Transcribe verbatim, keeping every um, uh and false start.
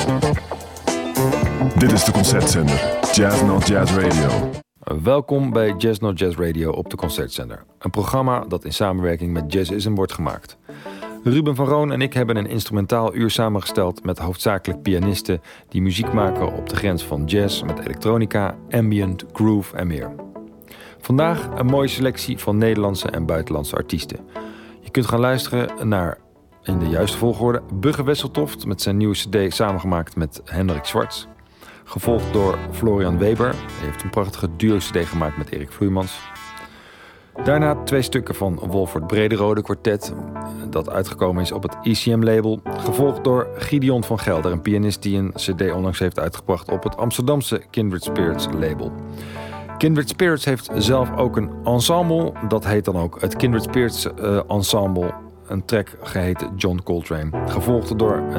Dit is de Concertzender, Jazz Not Jazz Radio. Welkom bij Jazz Not Jazz Radio op de Concertzender. Een programma dat in samenwerking met Jazzism wordt gemaakt. Ruben van Roon en ik hebben een instrumentaal uur samengesteld met hoofdzakelijk pianisten die muziek maken op de grens van jazz met elektronica, ambient, groove en meer. Vandaag een mooie selectie van Nederlandse en buitenlandse artiesten. Je kunt gaan luisteren naar, in de juiste volgorde, Bugge Wesseltoft met zijn nieuwe cd samengemaakt met Hendrik Zwarts. Gevolgd door Florian Weber. Hij heeft een prachtige duo-cd gemaakt met Erik Vloeimans. Daarna twee stukken van Wolfert Brederode Quartet, dat uitgekomen is op het E C M-label. Gevolgd door Gideon van Gelder, een pianist die een cd onlangs heeft uitgebracht op het Amsterdamse Kindred Spirits label. Kindred Spirits heeft zelf ook een ensemble, dat heet dan ook het Kindred Spirits uh, Ensemble. Een track geheten John Coltrane. Gevolgd door een